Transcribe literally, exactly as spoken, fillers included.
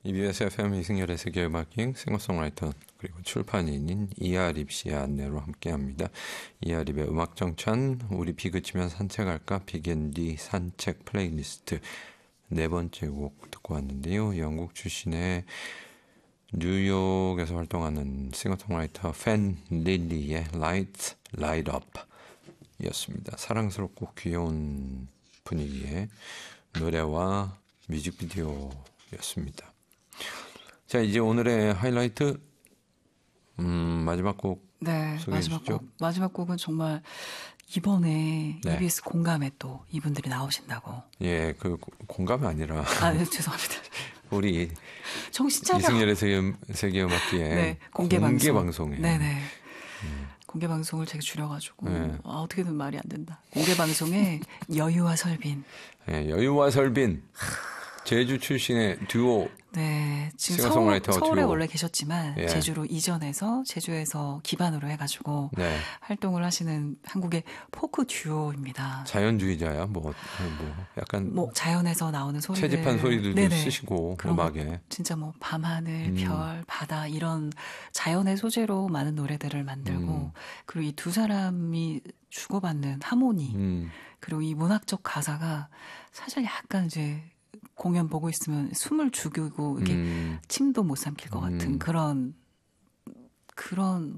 이비에스 에프엠 이승열의 세계음악여행 싱어송라이터 그리고 출판인인 이하립 씨의 안내로 함께합니다. 이하립의 음악정찬 우리 비 그치면 산책할까 빅앤디 산책 플레이리스트 네 번째 곡 듣고 왔는데요. 영국 출신의 뉴욕에서 활동하는 싱어송라이터 팬 릴리의 Light, Light Up 이었습니다. 사랑스럽고 귀여운 분위기의 노래와 뮤직비디오였습니다. 자, 이제 오늘의 하이라이트 음, 마지막 곡 네, 소개해 마지막 주시죠. 곡. 마지막 곡은 정말 이번에 네. 이비에스 공감에 또 이분들이 나오신다고. 예, 그 공감이 아니라 아, 네, 죄송합니다. 우리 정신 차려. 이승열의 세계, 세계음악기에 네, 공개, 공개 방송. 방송에 네네. 음. 공개 방송을 제가 줄여가지고 네. 아, 어떻게든 말이 안 된다. 공개 방송에 여유와 설빈. 예, 여유와 설빈 제주 출신의 듀오. 네, 지금 서울, 싱어송라이터 서울에 듀오. 원래 계셨지만 예. 제주로 이전해서 제주에서 기반으로 해가지고 네. 활동을 하시는 한국의 포크 듀오입니다. 자연주의자야, 뭐, 뭐 약간 뭐 자연에서 나오는 소리들, 채집한 소리들도 네네. 쓰시고 그런 음악에. 거, 진짜 뭐 밤하늘, 음. 별, 바다 이런 자연의 소재로 많은 노래들을 만들고 음. 그리고 이 두 사람이 주고받는 하모니 음. 그리고 이 문학적 가사가 사실 약간 이제 공연 보고 있으면 숨을 죽이고 이게 음. 침도 못 삼킬 것 같은 음. 그런 그런